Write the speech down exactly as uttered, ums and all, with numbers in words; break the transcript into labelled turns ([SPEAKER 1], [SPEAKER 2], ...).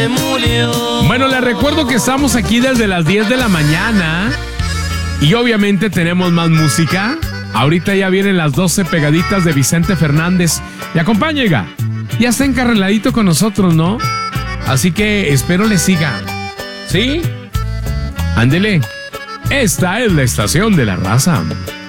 [SPEAKER 1] Bueno, les recuerdo que estamos aquí desde las diez de la mañana y obviamente tenemos más música. Ahorita ya vienen las doce pegaditas de Vicente Fernández. Y acompáñega, ya está encarriladito con nosotros, ¿no? Así que espero le siga. ¿Sí? Ándele. Esta es la estación de la raza.